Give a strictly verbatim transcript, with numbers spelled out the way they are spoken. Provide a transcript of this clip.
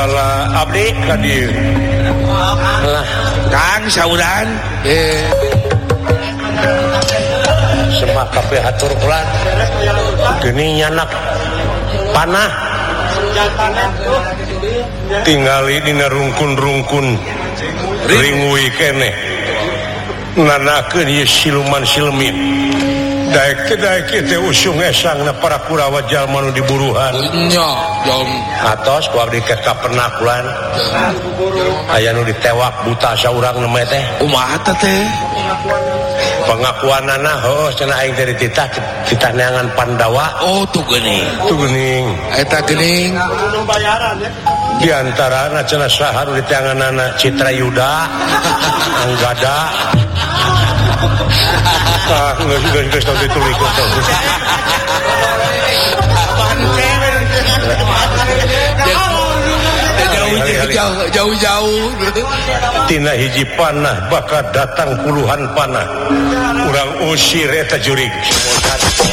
Bala abdi ka dieu. Lah, Kang saudan. Eh. Semak kabeh hatur kula. Geuning nyanak panah. Tingali dina rungkun-rungkun ringui keneh. Nanakeun ieu siluman silmin. Daek-daek teh usung esangna para Kurawa jalma nu diburuhan. Nya, jom. Atos ku abdi ket kapernakulan. Aya nu ditewak buta saurang na teh. Kumaha teh? Pengakuanana heuh cenah aing teh dititah titah neangan Pandawa. Oh, tuh geuning. Tuh geuning. Eta geuning. Di antarana cenah saha nu diteanganana Citra Yuda, Anggada. Ah, geus geus geus tong ditulikeun tong. Jauh-jauh tina hiji panah bakal datang puluhan panah urang usir eta jurig.